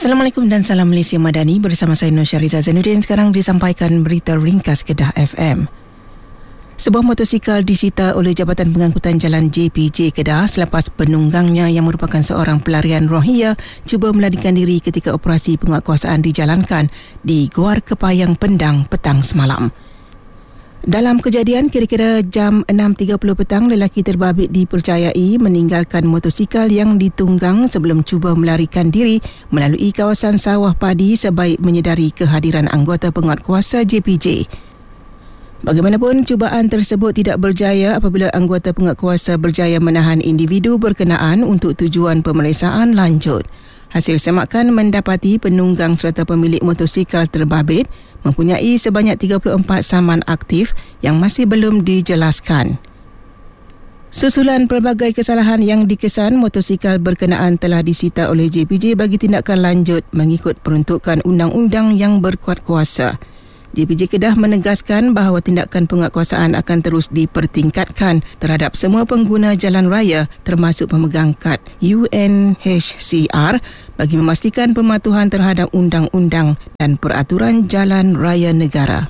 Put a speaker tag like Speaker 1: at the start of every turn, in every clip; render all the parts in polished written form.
Speaker 1: Assalamualaikum dan salam Malaysia Madani, bersama saya Nur Syariza Zainuddin. Sekarang disampaikan berita ringkas Kedah FM. Sebuah motosikal disita oleh Jabatan Pengangkutan Jalan JPJ Kedah selepas penunggangnya yang merupakan seorang pelarian Rohingya cuba melarikan diri ketika operasi penguatkuasaan dijalankan di Guar Kepayang Pendang petang semalam. Dalam kejadian, kira-kira jam 6.30 petang, lelaki terbabit dipercayai meninggalkan motosikal yang ditunggang sebelum cuba melarikan diri melalui kawasan sawah padi sebaik menyedari kehadiran anggota penguatkuasa JPJ. Bagaimanapun, cubaan tersebut tidak berjaya apabila anggota penguatkuasa berjaya menahan individu berkenaan untuk tujuan pemeriksaan lanjut. Hasil semakan mendapati penunggang serta pemilik motosikal terbabit mempunyai sebanyak 34 saman aktif yang masih belum dijelaskan. Susulan pelbagai kesalahan yang dikesan, motosikal berkenaan telah disita oleh JPJ bagi tindakan lanjut mengikut peruntukan undang-undang yang berkuat kuasa. JPJ Kedah menegaskan bahawa tindakan penguatkuasaan akan terus dipertingkatkan terhadap semua pengguna jalan raya termasuk pemegang kad UNHCR bagi memastikan pematuhan terhadap undang-undang dan peraturan jalan raya negara.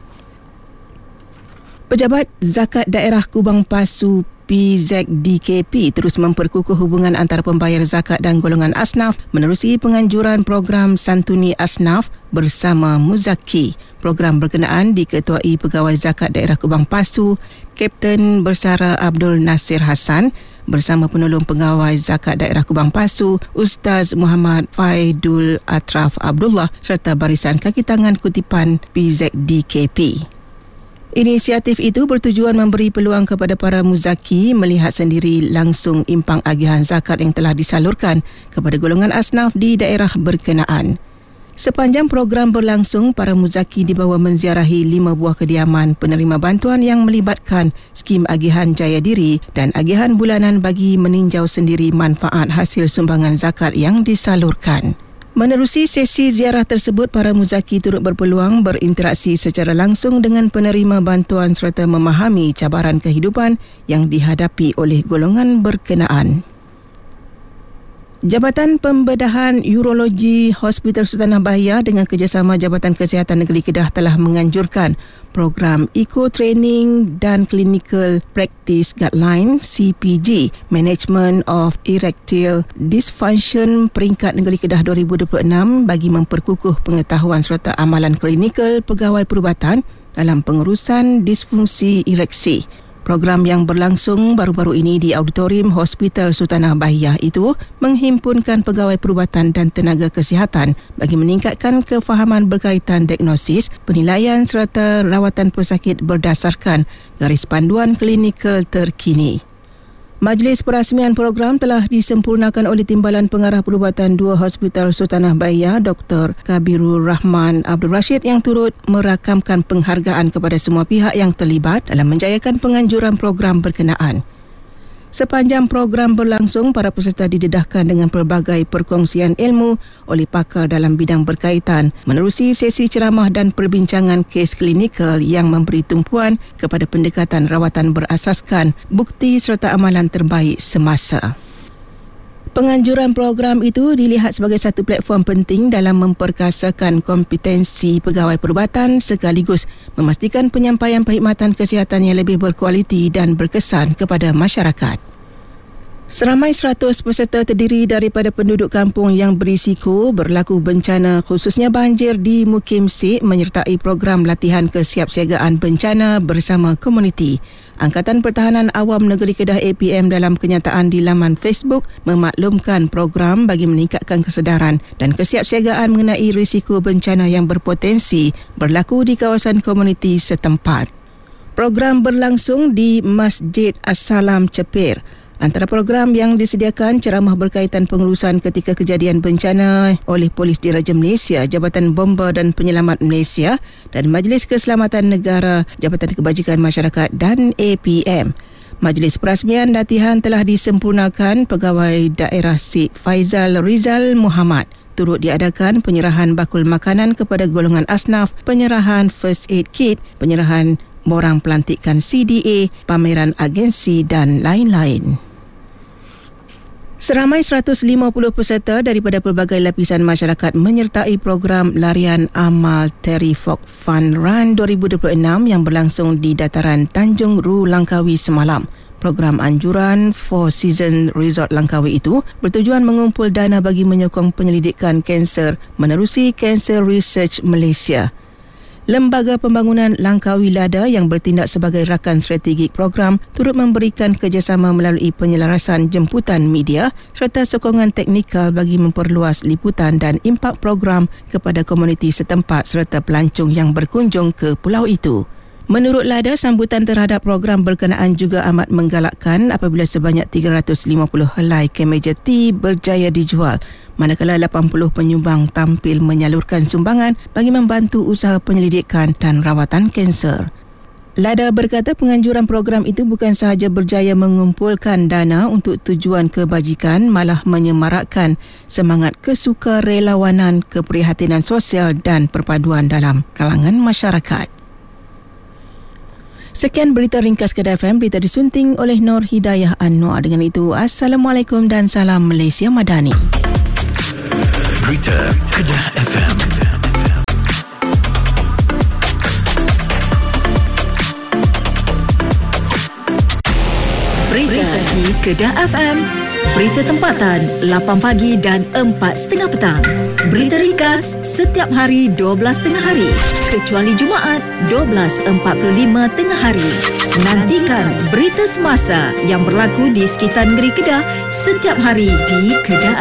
Speaker 1: Pejabat Zakat Daerah Kubang Pasu PZDKP terus memperkukuh hubungan antara pembayar zakat dan golongan asnaf menerusi penganjuran program Santuni Asnaf bersama Muzaki. Program berkenaan diketuai Pegawai Zakat Daerah Kubang Pasu, Kapten Bersara Abdul Nasir Hassan bersama penolong Pegawai Zakat Daerah Kubang Pasu, Ustaz Muhammad Faidul Atraf Abdullah serta barisan kaki tangan kutipan PZDKP. Inisiatif itu bertujuan memberi peluang kepada para muzaki melihat sendiri langsung impang agihan zakat yang telah disalurkan kepada golongan asnaf di daerah berkenaan. Sepanjang program berlangsung, para muzaki dibawa menziarahi 5 buah kediaman penerima bantuan yang melibatkan skim agihan jaya diri dan agihan bulanan bagi meninjau sendiri manfaat hasil sumbangan zakat yang disalurkan. Menerusi sesi ziarah tersebut, para muzaki turut berpeluang berinteraksi secara langsung dengan penerima bantuan serta memahami cabaran kehidupan yang dihadapi oleh golongan berkenaan. Jabatan Pembedahan Urologi Hospital Sultanah Bahia dengan kerjasama Jabatan Kesihatan Negeri Kedah telah menganjurkan program Eco Training dan Clinical Practice Guideline CPG Management of Erectile Dysfunction peringkat Negeri Kedah 2026 bagi memperkukuh pengetahuan serta amalan klinikal pegawai perubatan dalam pengurusan disfungsi ereksi. Program yang berlangsung baru-baru ini di Auditorium Hospital Sultanah Bahia itu menghimpunkan pegawai perubatan dan tenaga kesihatan bagi meningkatkan kefahaman berkaitan diagnosis, penilaian serta rawatan pesakit berdasarkan garis panduan klinikal terkini. Majlis perasmian program telah disempurnakan oleh Timbalan Pengarah Perubatan 2 Hospital Sultanah Bahia, Dr. Kabirul Rahman Abdul Rashid yang turut merakamkan penghargaan kepada semua pihak yang terlibat dalam menjayakan penganjuran program berkenaan. Sepanjang program berlangsung, para peserta didedahkan dengan pelbagai perkongsian ilmu oleh pakar dalam bidang berkaitan menerusi sesi ceramah dan perbincangan kes klinikal yang memberi tumpuan kepada pendekatan rawatan berasaskan bukti serta amalan terbaik semasa. Penganjuran program itu dilihat sebagai satu platform penting dalam memperkasakan kompetensi pegawai perubatan sekaligus memastikan penyampaian perkhidmatan kesihatan yang lebih berkualiti dan berkesan kepada masyarakat. Seramai 100 peserta terdiri daripada penduduk kampung yang berisiko berlaku bencana khususnya banjir di Mukim Sik menyertai program latihan kesiapsiagaan bencana bersama komuniti. Angkatan Pertahanan Awam Negeri Kedah APM dalam kenyataan di laman Facebook memaklumkan program bagi meningkatkan kesedaran dan kesiapsiagaan mengenai risiko bencana yang berpotensi berlaku di kawasan komuniti setempat. Program berlangsung di Masjid As-Salam Cepir. Antara program yang disediakan ceramah berkaitan pengurusan ketika kejadian bencana oleh Polis Diraja Malaysia, Jabatan Bomba dan Penyelamat Malaysia dan Majlis Keselamatan Negara, Jabatan Kebajikan Masyarakat dan APM. Majlis perasmian latihan telah disempurnakan Pegawai Daerah Sik Faizal Rizal Muhammad. Turut diadakan penyerahan bakul makanan kepada golongan asnaf, penyerahan first aid kit, penyerahan borang pelantikan CDA, pameran agensi dan lain-lain. Seramai 150 peserta daripada pelbagai lapisan masyarakat menyertai program larian amal Terry Fok Fun Run 2026 yang berlangsung di dataran Tanjung Ru Langkawi semalam. Program anjuran Four Seasons Resort Langkawi itu bertujuan mengumpul dana bagi menyokong penyelidikan kanser menerusi Cancer Research Malaysia. Lembaga Pembangunan Langkawi Lada yang bertindak sebagai rakan strategik program turut memberikan kerjasama melalui penyelarasan jemputan media serta sokongan teknikal bagi memperluas liputan dan impak program kepada komuniti setempat serta pelancong yang berkunjung ke pulau itu. Menurut Lada, sambutan terhadap program berkenaan juga amat menggalakkan apabila sebanyak 350 helai kemeja tea berjaya dijual, manakala 80 penyumbang tampil menyalurkan sumbangan bagi membantu usaha penyelidikan dan rawatan kanser. Lada berkata penganjuran program itu bukan sahaja berjaya mengumpulkan dana untuk tujuan kebajikan, malah menyemarakkan semangat kesukarelawanan, keprihatinan sosial dan perpaduan dalam kalangan masyarakat. Sekian berita ringkas Kedah FM, berita disunting oleh Nur Hidayah Anwar. Dengan itu, Assalamualaikum dan salam Malaysia Madani.
Speaker 2: Berita Kedah FM.
Speaker 3: Berita di Kedah FM. Berita tempatan 8 pagi dan 4.30 petang. Berita ringkas setiap hari 12.30 hari kecuali Jumaat 12.45 tengah hari. Nantikan berita semasa yang berlaku di sekitar negeri Kedah setiap hari di Kedah